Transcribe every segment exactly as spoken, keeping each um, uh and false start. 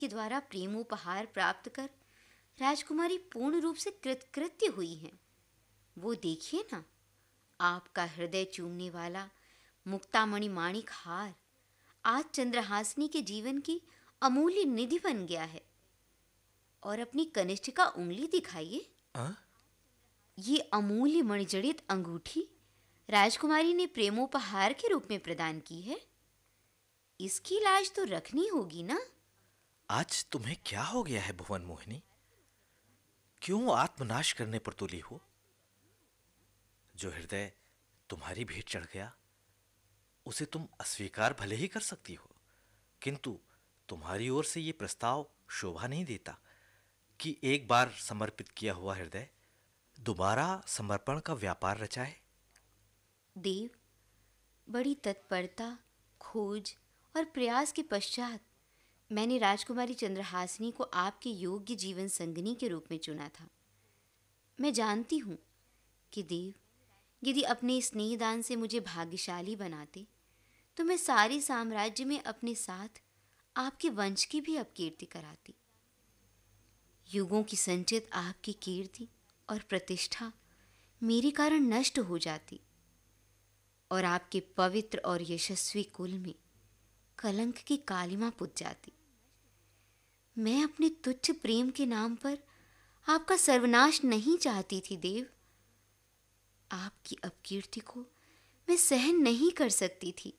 के द्वारा प्रेमोपहार प्राप्त कर राजकुमारी पूर्ण रूप से कृतकृत्य हुई हैं। वो देखिए ना, आपका हृदय चूमने वाला मुक्तामणि माणिक हार आज चंद्रहासिनी के जीवन की अमूल्य निधि बन गया है। और अपनी कनिष्ठिका उंगली दिखाइए। आ? ये अमूल्य मणिजड़ित अंगूठी राजकुमारी ने प्रेमोपहार के रूप में प्रदान की है। इसकी लाज तो रखनी होगी ना। आज तुम्हें क्या हो गया है भुवन मोहिनी? क्यों आत्मनाश करने पर तुली हो? जो हृदय तुम्हारी भेंट चढ़ गया उसे तुम अस्वीकार भले ही कर सकती हो, किंतु तुम्हारी ओर से यह प्रस्ताव शोभा नहीं देता कि एक बार समर्पित किया हुआ हृदय दोबारा समर्पण का व्यापार रचाए। देव, बड़ी तत्परता, खोज और प्रयास के पश्चात मैंने राजकुमारी चंद्रहासिनी को आपके योग्य जीवन संगिनी के रूप में चुना था। मैं जानती हूँ कि देव, यदि अपने स्नेहदान से मुझे भाग्यशाली बनाते तो मैं सारे साम्राज्य में अपने साथ आपके वंश की भी अपकीर्ति कराती। युगों की संचित आपकी कीर्ति और प्रतिष्ठा मेरे कारण नष्ट हो जाती और आपके पवित्र और यशस्वी कुल में कलंक की कालिमा पुत जाती। मैं अपने तुच्छ प्रेम के नाम पर आपका सर्वनाश नहीं चाहती थी देव। आपकी अपकीर्ति को मैं सहन नहीं कर सकती थी।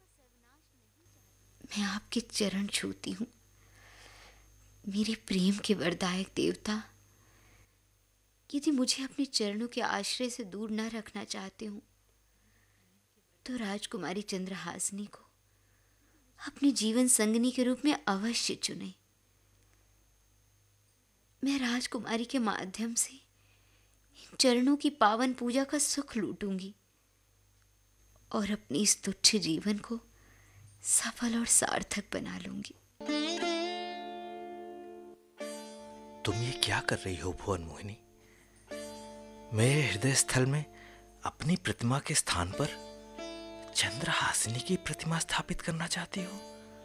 मैं आपके चरण छूती हूँ, मेरे प्रेम के वरदायक देवता। यदि मुझे अपने चरणों के आश्रय से दूर न रखना चाहते हो तो राजकुमारी चंद्रहासिनी को अपने जीवन संगिनी के रूप में अवश्य चुने। मैं राजकुमारी के माध्यम से इन चरणों की पावन पूजा का सुख लूटूंगी और अपने इस तुच्छ जीवन को सफल और सार्थक बना लूंगी। तुम ये क्या कर रही हो भुवन मोहिनी? मेरे हृदय स्थल में अपनी प्रतिमा के स्थान पर चंद्रहासिनी की प्रतिमा स्थापित करना चाहती हो?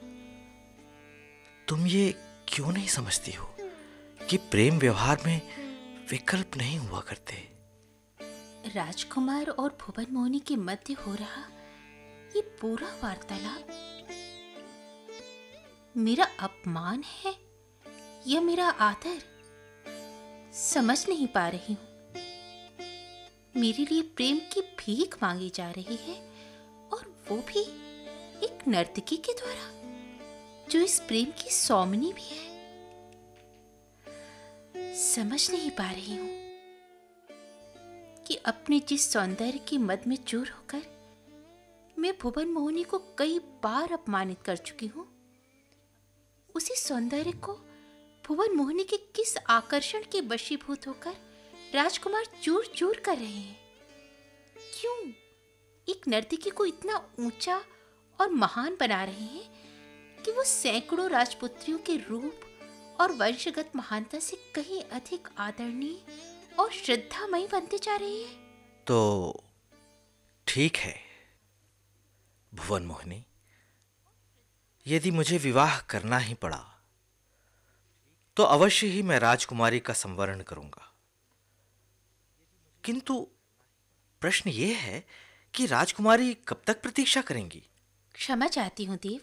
तुम ये क्यों नहीं समझती हो कि प्रेम व्यवहार में विकल्प नहीं हुआ करते? राजकुमार और भुवन मोहिनी के मध्य हो रहा ये पूरा वार्तालाप मेरा अपमान है या मेरा आदर? समझ नहीं पा रही हूं। मेरे लिए प्रेम की भीख मांगी जा रही है और वो भी एक नर्तकी के द्वारा जो इस प्रेम की सौमनी भी है। समझ नहीं पा रही हूं कि अपने जिस सौंदर्य के मद में चूर होकर मैं भुवन मोहिनी को कई बार अपमानित कर चुकी हूं, उसी सौंदर्य को भुवन मोहिनी के किस आकर्षण के वशीभूत होकर राजकुमार चूर चूर कर रहे हैं। क्यों एक नर्तकी को इतना ऊंचा और महान बना रहे हैं कि वो सैकड़ों राजपुत्रियों के रूप और वंशगत महानता से कहीं अधिक आदरणीय और श्रद्धामयी बनते जा रही है। तो ठीक है भुवन मोहिनी, यदि मुझे विवाह करना ही पड़ा तो अवश्य ही मैं राजकुमारी का संवरण करूंगा। किंतु प्रश्न यह है कि राजकुमारी कब तक प्रतीक्षा करेंगी? क्षमा चाहती हूं देव।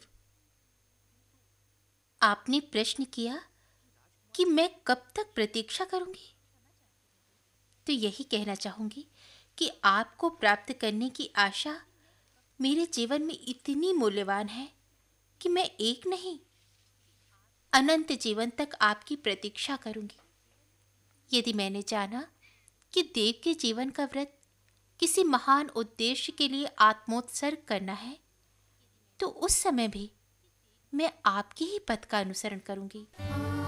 आपने प्रश्न किया कि मैं कब तक प्रतीक्षा करूंगी, तो यही कहना चाहूंगी कि आपको प्राप्त करने की आशा मेरे जीवन में इतनी मूल्यवान है कि मैं एक नहीं अनंत जीवन तक आपकी प्रतीक्षा करूंगी। यदि मैंने जाना कि देव के जीवन का व्रत किसी महान उद्देश्य के लिए आत्मोत्सर्ग करना है, तो उस समय भी मैं आपके ही पथ का अनुसरण करूंगी।